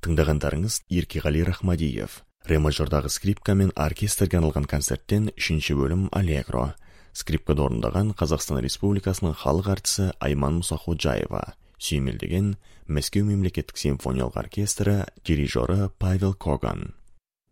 Тыңдағандарыңыз Еркеғали Рахмадиев. Ре мажордағы скрипка мен оркестрге арналған концерттен 3-ші бөлім Аллегро. Скрипкада орындаған Қазақстан Республикасының халық артисі Айман Мұсаходжаева. Сүйемелдеген Мәскеу мемлекеттік симфониялық оркестрі дирижері Павел Коган.